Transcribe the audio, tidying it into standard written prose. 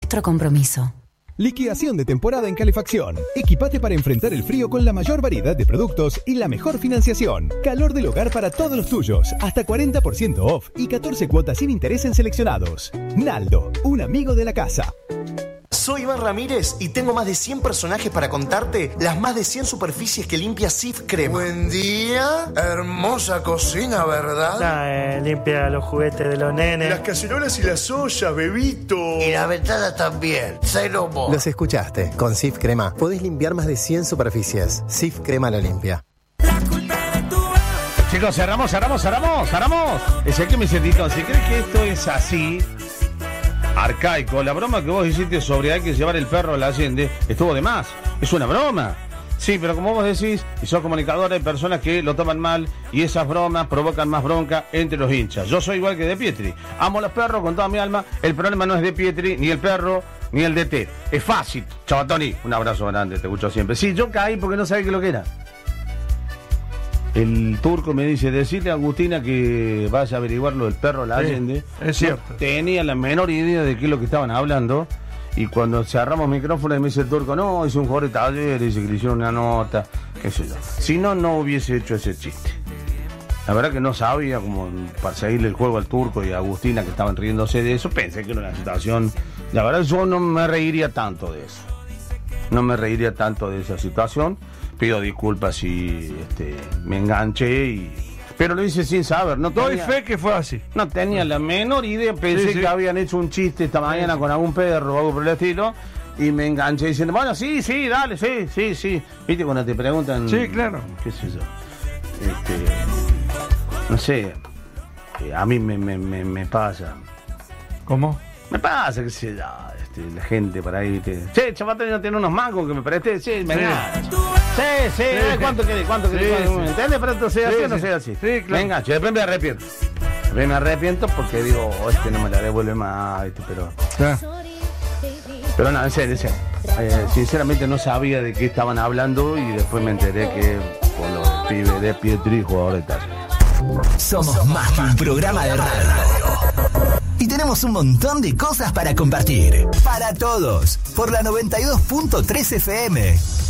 nuestro compromiso. Liquidación de temporada en calefacción. Equipate para enfrentar el frío con la mayor variedad de productos y la mejor financiación. Calor del hogar para todos los tuyos. Hasta 40% off y 14 cuotas sin interés en seleccionados. Naldo, un amigo de la casa. Soy Iván Ramírez y tengo más de 100 personajes para contarte las más de 100 superficies que limpia Cif Crema. Buen día, hermosa cocina, ¿verdad? Limpia los juguetes de los nenes. Las cacerolas y las ollas, bebito. Y las ventanas también, Celomo. Los escuchaste, con Cif Crema podés limpiar más de 100 superficies. Cif Crema la limpia. Chicos, cerramos. Ezequiel me dice, Tito, si crees que esto es así... arcaico, la broma que vos hiciste sobre hay que llevar el perro a la Allende estuvo de más, es una broma. Sí, pero como vos decís, y sos comunicador, hay personas que lo toman mal y esas bromas provocan más bronca entre los hinchas. Yo soy igual que De Pietri, amo los perros con toda mi alma, el problema no es De Pietri, ni el perro, ni el DT. Es fácil. Chavatoni, un abrazo grande, te escucho siempre. Sí, yo caí porque no sabía qué lo que era. El turco me dice, decirle a Agustina que vaya a averiguar lo del perro la Allende. Es cierto. No tenía la menor idea de qué es lo que estaban hablando. Y cuando cerramos micrófono me dice el turco, no, hice un jugador de taller, dice que le hicieron una nota, qué sé yo. Si no, no hubiese hecho ese chiste. La verdad que no sabía, como para seguirle el juego al turco y a Agustina que estaban riéndose de eso, pensé que era una situación. La verdad yo no me reiría tanto de eso. No me reiría tanto de esa situación. Pido disculpas si me enganché pero lo hice sin saber. No doy tenía, fe que fue así. No tenía la menor idea. Pensé que habían hecho un chiste esta mañana con algún perro o algo por el estilo. Y me enganché diciendo, bueno, sí, dale, sí. ¿Viste cuando te preguntan? Sí, claro. ¿Qué sé yo? No sé. A mí me pasa. ¿Cómo? Me pasa, qué sé yo. La gente por ahí che, chaval, no tiene unos mangos que me presté. Sí, me engancho. Sí. ¿Cuánto querés? ¿Entendés? Pero esto sea así o no sea así. Sí, claro. Me engancho. Después me arrepiento. Me arrepiento porque digo, no me la devuelve más, Pero no, en serio. Sinceramente no sabía de qué estaban hablando y después me enteré que por los pibes De Pietri, jugador de taller. Somos más que un programa de radio. Y tenemos un montón de cosas para compartir. Para todos. Por la 92.3 FM.